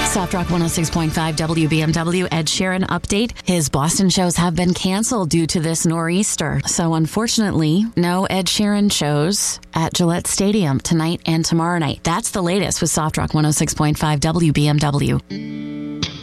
Soft Rock 106.5 WBMW Ed Sheeran update. His Boston shows have been canceled due to this nor'easter. So unfortunately, no Ed Sheeran shows at Gillette Stadium tonight and tomorrow night. That's the latest with Soft Rock 106.5 WBMW.